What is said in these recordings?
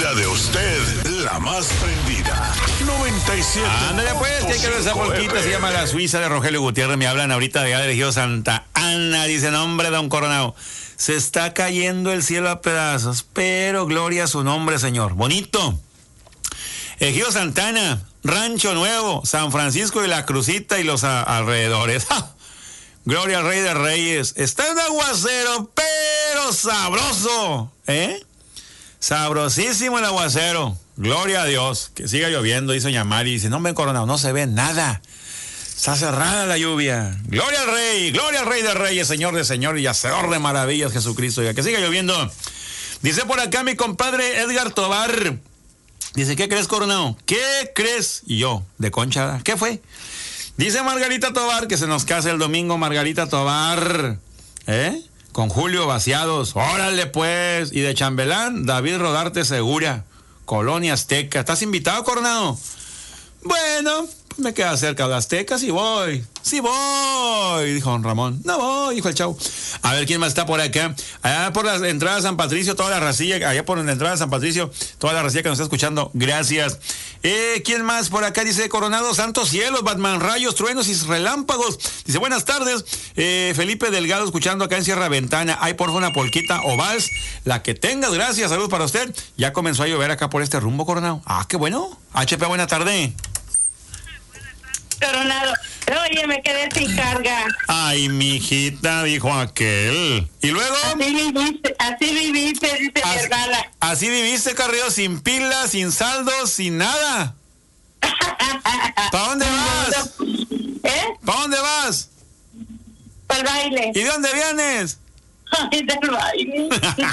favorita de usted, la más prendida. 97. Ándale pues, que hay que ver esa polquita, se llama La Suiza de Rogelio Gutiérrez. Me hablan ahorita de Ejido Santa Ana. Dicen, hombre, don Coronado, se está cayendo el cielo a pedazos, pero gloria a su nombre, Señor. Bonito. Ejido Santa Ana, Rancho Nuevo, San Francisco y La Crucita y los alrededores. ¡Ja! Gloria al Rey de Reyes. Está en aguacero, pero sabroso. Sabrosísimo el aguacero. Gloria a Dios. Que siga lloviendo, dice doña Mari. Dice, no, ven, Coronado, no se ve nada. Está cerrada la lluvia. Gloria al Rey de Reyes, Señor de Señor y Hacedor de maravillas, Jesucristo. Ya que siga lloviendo. Dice por acá mi compadre Edgar Tobar. Dice, ¿qué crees, Coronado? ¿Qué crees? Y yo, de Concha, ¿qué fue? Dice Margarita Tobar que se nos casa el domingo, Margarita Tobar. Con Julio Vaciados. Órale, pues. Y de chambelán, David Rodarte Segura. Colonia Azteca. ¿Estás invitado, Coronado? Bueno, pues me queda cerca de Azteca, sí voy, dijo don Ramón. No voy, dijo el chavo. A ver, ¿quién más está por acá? Allá por la entrada de San Patricio, toda la racilla, allá por la entrada de San Patricio, toda la racilla que nos está escuchando, gracias. ¿Quién más por acá? Dice Coronado, santos cielos, Batman, rayos, truenos y relámpagos. Dice, buenas tardes, Felipe Delgado, escuchando acá en Sierra Ventana. Hay por una polquita o vals, la que tengas, gracias, saludos para usted. Ya comenzó a llover acá por este rumbo, Coronado. Ah, qué bueno. HP, buena tarde. Coronado, oye, me quedé sin carga. Ay, mijita, dijo aquel. ¿Y luego? Así viviste, dice mi hermana. Así viviste, Carrillo, sin pilas, sin saldos, sin nada. ¿Para dónde vas? ¿Para dónde vas? Para el baile. ¿Y de dónde vienes? Ay, del baile.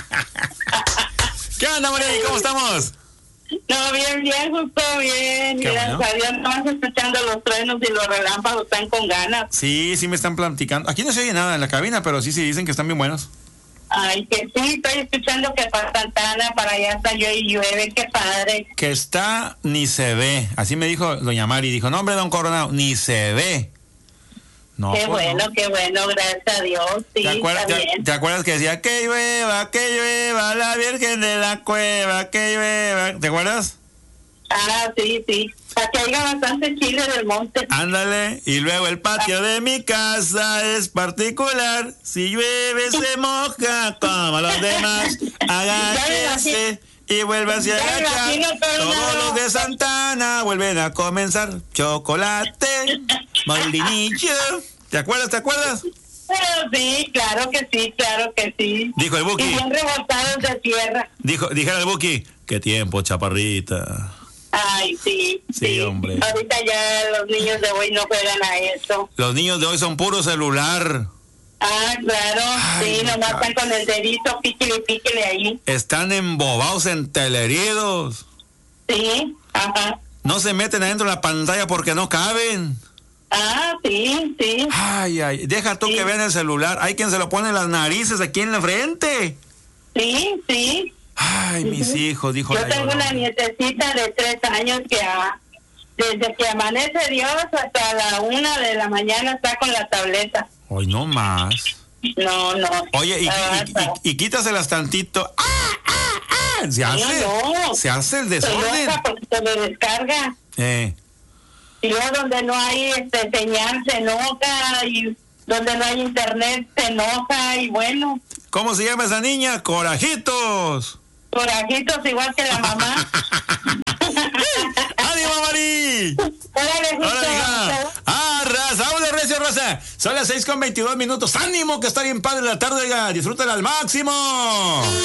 ¿Qué onda, María? ¿Cómo estamos? No, bien, justo bien. Gracias a Dios, estamos escuchando los truenos y los relámpagos, están con ganas. Sí, me están platicando. Aquí no se oye nada en la cabina, pero sí dicen que están bien buenos. Ay, que sí, estoy escuchando que para Santana, para allá está yo y llueve, qué padre. Que está, ni se ve. Así me dijo doña Mari. Dijo, no, hombre, don Coronado, ni se ve. No, qué pues bueno, no. Qué bueno, gracias a Dios. Sí, ¿Te acuerdas que decía que llueva la Virgen de la Cueva, que llueva? ¿Te acuerdas? Ah, sí. Para que haya bastante chile del monte. Ándale. Y luego el patio de mi casa es particular. Si llueve se moja como los demás. Agáchese y vuelve hacia acá. Todos los de Santana vuelven a comenzar. Chocolate, molinillo. ¿Te acuerdas? Sí, claro que sí. Dijo el Buki. Y bien rebotados de tierra. Dijera el Buki, qué tiempo, chaparrita. Ay, sí. Sí, hombre. Ahorita ya los niños de hoy no juegan a eso. Los niños de hoy son puro celular. Ah, claro. Ay, sí, nomás están con el dedito, píquele ahí. Están embobados, enteleridos. Sí, ajá. No se meten adentro de la pantalla porque no caben. Ah, sí. Ay, deja tú que vean el celular. Hay quien se lo pone en las narices aquí en la frente. Sí. Ay, mis hijos, dijo Yo la tengo Llorona. una nietecita de 3 años que desde que amanece Dios hasta la 1 de la mañana está con la tableta. Hoy no más. No. Oye, y quítaselas tantito. Se hace el desorden. Se enoja porque se le descarga. Y luego donde no hay señal se enoja, y donde no hay internet se enoja, y bueno. ¿Cómo se llama esa niña? Corajitos. Corajitos igual que la mamá. ¡Ánimo, Mari! Órale, hija. ¡Vámonos, recio, raza! Son las 6:22 minutos. ¡Ánimo, que está bien padre la tarde, oiga! ¡Disfrútala al máximo!